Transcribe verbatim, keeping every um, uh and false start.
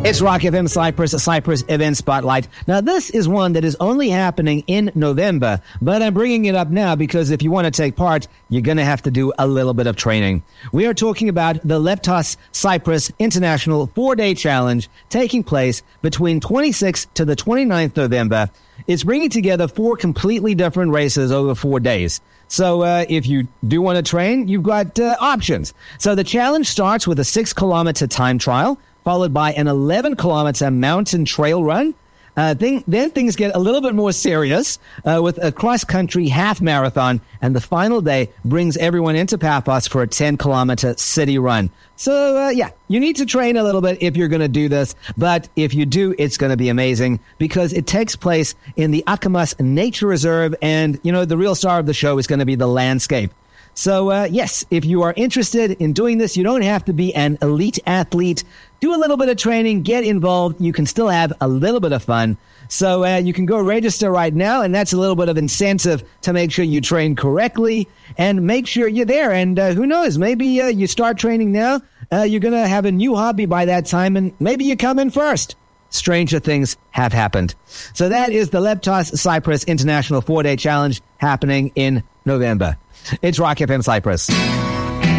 It's Rock F M Cyprus, a Cyprus Event Spotlight. Now, this is one that is only happening in November, but I'm bringing it up now because if you want to take part, you're going to have to do a little bit of training. We are talking about the Leptos Cyprus International four-day challenge taking place between twenty-sixth to the twenty-ninth of November. It's bringing together four completely different races over four days. So uh, if you do want to train, you've got uh, options. So the challenge starts with a six-kilometer time trial, followed by an eleven kilometer mountain trail run. Uh, thing, then things get a little bit more serious uh, with a cross-country half marathon, and the final day brings everyone into Paphos for a ten kilometer city run. So, uh, yeah, you need to train a little bit if you're going to do this, but if you do, it's going to be amazing because it takes place in the Akamas Nature Reserve, and, you know, the real star of the show is going to be the landscape. So, uh, yes, if you are interested in doing this, you don't have to be an elite athlete. Do a little bit of training, get involved. You can still have a little bit of fun. So uh, you can go register right now, and that's a little bit of incentive to make sure you train correctly and make sure you're there. And uh, who knows, maybe uh, you start training now, uh, you're going to have a new hobby by that time, and maybe you come in first. Stranger things have happened. So that is the Leptos Cyprus International four-day challenge happening in November. It's Rock F M Cyprus.